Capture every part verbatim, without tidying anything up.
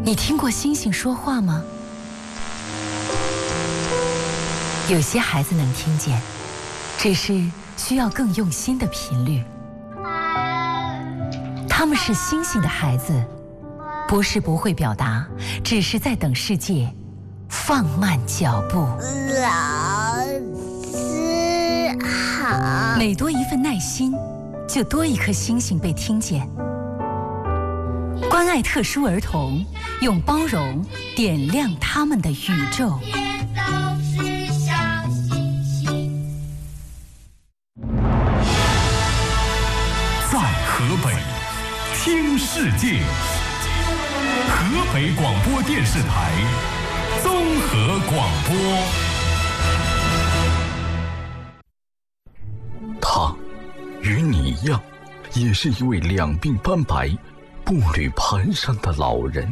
你听过星星说话吗？有些孩子能听见，只是需要更用心的频率。他们是星星的孩子，不是不会表达，只是在等世界放慢脚步。 老师好。 每多一份耐心，就多一颗星星被听见。关爱特殊儿童，用包容点亮他们的宇宙。 在河北听世界，河北广播电视台综合广播。他与你一样，也是一位两鬓斑白、步履蹒跚的老人。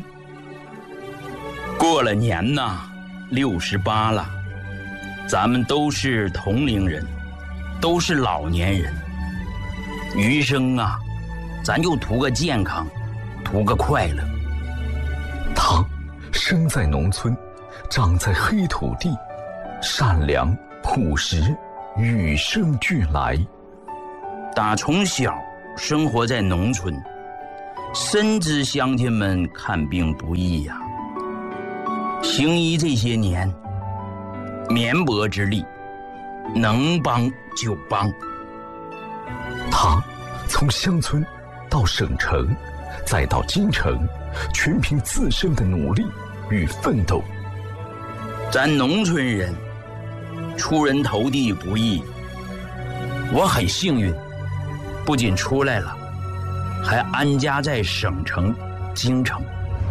过了年呐，六十八了，咱们都是同龄人，都是老年人。余生啊，咱就图个健康，图个快乐。 他生在农村，长在黑土地，善良朴实，与生俱来。 打从小生活在农村，深知乡亲们看病不易呀、啊。行医这些年，绵薄之力，能帮就帮。 他从乡村到省城，再到京城，全凭自身的努力与奋斗。 咱农村人出人头地不易，我很幸运，不仅出来了，还安家在省城京城。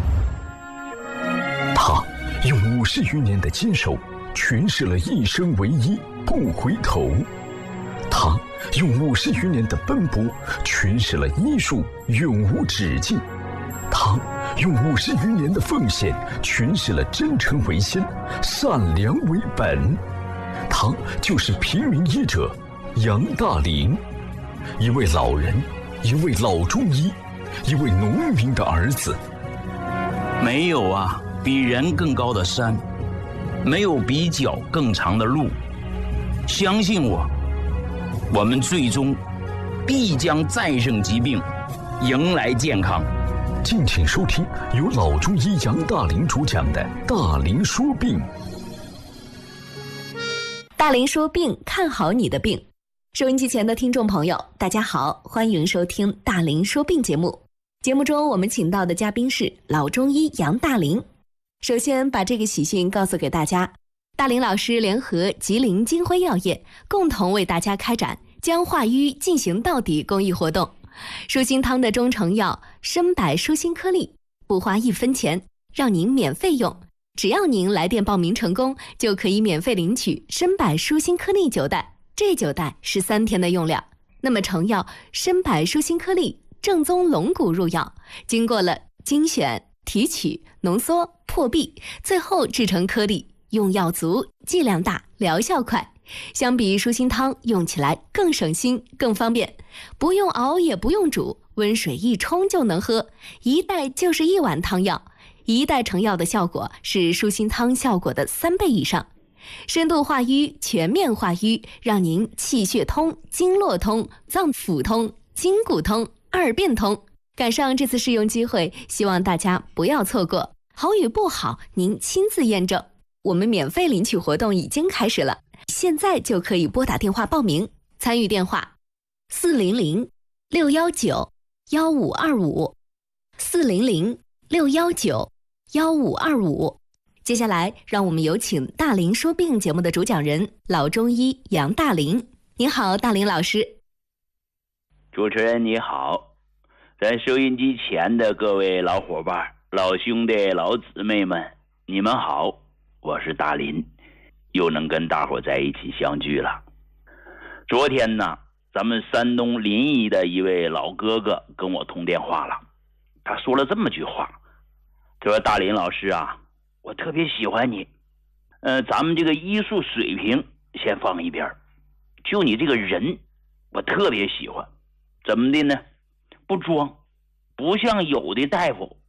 他用五十余年的坚守诠释了一生唯一不回头。他用五十余年的奔波诠释了医术永无止境。他用五十余年的奉献诠释了真诚为先，善良为本。他就是平民医者杨大林，一位老人，一位老中医，一位农民的儿子。 没有啊比人更高的山，没有比脚更长的路。相信我，我们最终必将战胜疾病，迎来健康。 敬请收听由老中医杨大林主讲的《大林说病》。 大林说病，看好你的病。收音机前的听众朋友，大家好，欢迎收听《大林说病》节目。节目中我们请到的嘉宾是老中医杨大林。首先把这个喜讯告诉给大家，大林老师联合吉林金辉药业共同为大家开展将化瘀进行到底公益活动。舒心汤的中成药参柏舒心颗粒，不花一分钱，让您免费用。只要您来电报名成功，就可以免费领取参柏舒心颗粒九袋，这九袋是三天的用量。那么成药参柏舒心颗粒正宗龙骨入药，经过了精选、提取、浓缩、破壁，最后制成颗粒，用药足，剂量大，疗效快。相比舒心汤，用起来更省心更方便，不用熬也不用煮，温水一冲就能喝，一袋就是一碗汤药。一袋成药的效果是舒心汤效果的三倍以上，深度化瘀，全面化瘀，让您气血通，经络通，脏腑通，筋骨通，二便通。赶上这次试用机会，希望大家不要错过。好与不好，您亲自验证。我们免费领取活动已经开始了，现在就可以拨打电话报名。参与电话四零零六幺九幺五二五，四零零六幺九幺五二五。接下来，让我们有请《大林说病》节目的主讲人老中医杨大林。您好，大林老师。 主持人你好，咱收音机前的各位老伙伴、老兄弟、老姊妹们，你们好，我是大林，又能跟大伙在一起相聚了。昨天呢，咱们山东临沂的一位老哥哥跟我通电话了，他说了这么句话，他说：大林老师啊，我特别喜欢你，呃，咱们这个医术水平先放一边，就你这个人，我特别喜欢。怎么的呢？不装，不像有的大夫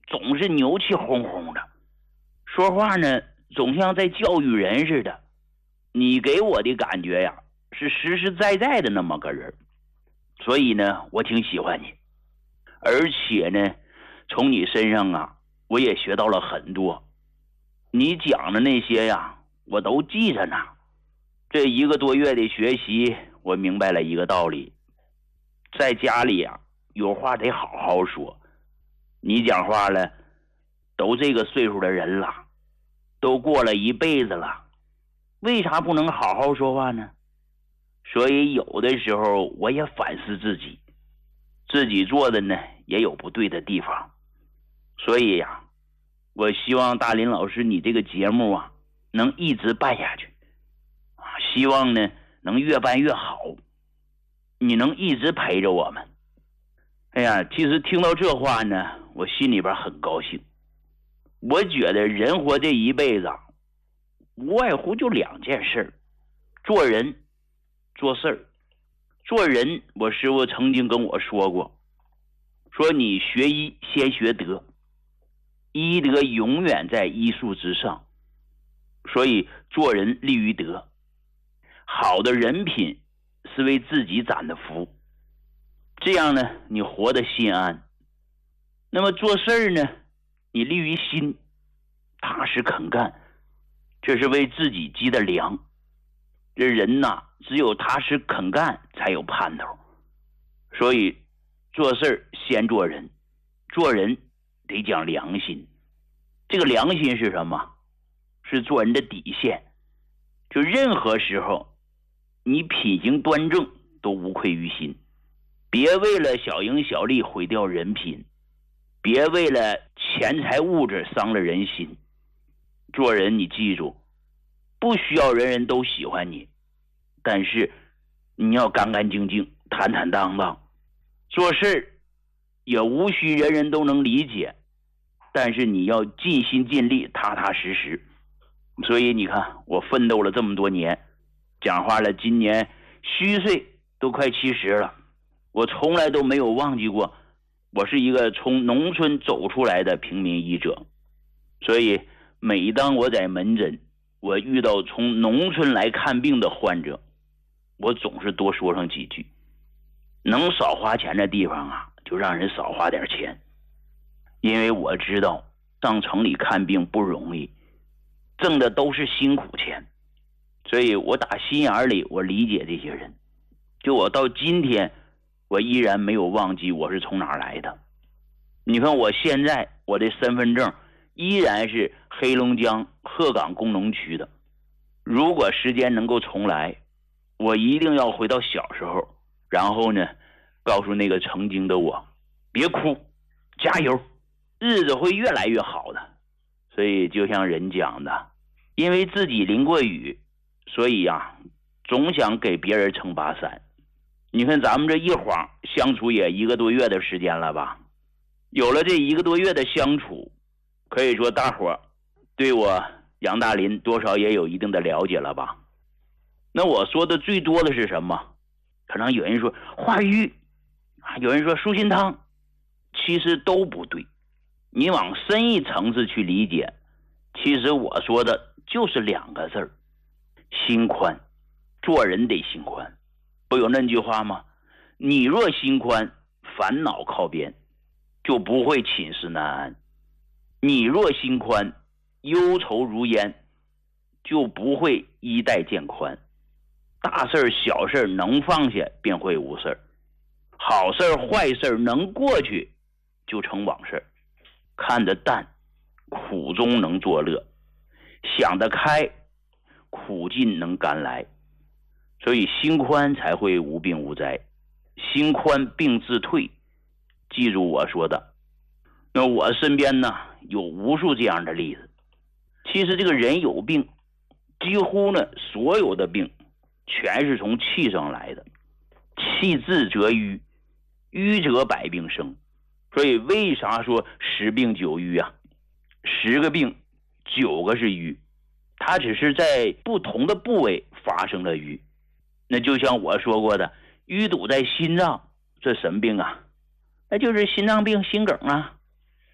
总是牛气哄哄的，说话呢总像在教育人似的。你给我的感觉呀，是实实在在的那么个人，所以呢，我挺喜欢你。而且呢，从你身上啊，我也学到了很多。你讲的那些呀，我都记着呢。这一个多月的学习，我明白了一个道理，在家里啊，有话得好好说。你讲话了，都这个岁数的人了，都过了一辈子了，为啥不能好好说话呢？所以有的时候我也反思自己，自己做的呢也有不对的地方。所以呀，我希望大林老师你这个节目啊能一直办下去，希望呢能越办越好，你能一直陪着我们。哎呀，其实听到这话呢，我心里边很高兴。我觉得人活这一辈子无外乎就两件事，做人做事儿。做人，我师父曾经跟我说过，说你学医先学德，医德永远在医术之上，所以做人立于德。好的人品是为自己攒的福，这样呢你活得心安。那么做事呢，你立于心，踏实肯干，这是为自己积的粮。这人呐，只有踏实肯干才有盼头。所以做事先做人，做人得讲良心。这个良心是什么？是做人的底线。就任何时候你品行端正都无愧于心，别为了小赢小利毁掉人品，别为了钱财物质伤了人心。做人你记住，不需要人人都喜欢你，但是你要干干净净坦坦荡荡。做事也无需人人都能理解，但是你要尽心尽力踏踏实实。所以你看我奋斗了这么多年，讲话了今年虚岁都快七十了，我从来都没有忘记过我是一个从农村走出来的平民医者。所以每当我在门诊，我遇到从农村来看病的患者，我总是多说上几句，能少花钱的地方啊，就让人少花点钱。因为我知道上城里看病不容易，挣的都是辛苦钱，所以我打心眼里我理解这些人。就我到今天，我依然没有忘记我是从哪儿来的。你看我现在我的身份证依然是黑龙江鹤岗工农区的。如果时间能够重来，我一定要回到小时候，然后呢告诉那个曾经的我，别哭，加油，日子会越来越好的。所以就像人讲的，因为自己淋过雨，所以啊总想给别人撑把伞。你看咱们这一晃相处也一个多月的时间了吧，有了这一个多月的相处，可以说大伙对我杨大林多少也有一定的了解了吧。那我说的最多的是什么？可能有人说化瘀，有人说舒心汤，其实都不对。你往深一层次去理解，其实我说的就是两个字儿，心宽。做人得心宽，不有那句话吗？你若心宽，烦恼靠边，就不会寝食难安；你若心宽，忧愁如烟，就不会衣带渐宽。大事小事能放下，便会无事；好事坏事能过去，就成往事。看得淡，苦中能作乐；想得开，苦尽能甘来。所以心宽才会无病无灾，心宽病自退。记住我说的。那我身边呢有无数这样的例子。其实这个人有病，几乎呢所有的病全是从气上来的。气滞则瘀，瘀则百病生。所以为啥说十病九瘀啊？十个病九个是瘀，它只是在不同的部位发生了瘀。那就像我说过的，淤堵在心脏，这什么病啊？那就是心脏病、心梗啊。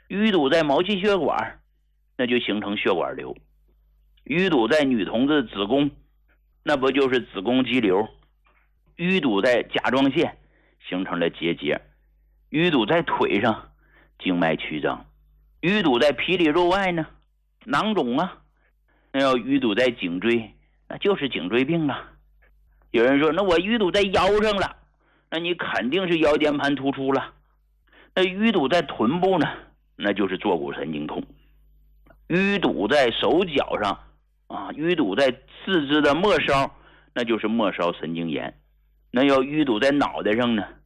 淤堵在毛细血管，那就形成血管瘤；淤堵在女同志子宫，那不就是子宫肌瘤；淤堵在甲状腺，形成了结节；淤堵在腿上，静脉曲张；淤堵在皮里肉外呢，囊肿啊；那要淤堵在颈椎，那就是颈椎病了。有人说，那我淤堵在腰上了，那你肯定是腰间盘突出了。那淤堵在臀部呢，那就是坐骨神经痛。淤堵在手脚上啊，淤堵在四肢的末梢，那就是末梢神经炎。那要淤堵在脑袋上呢，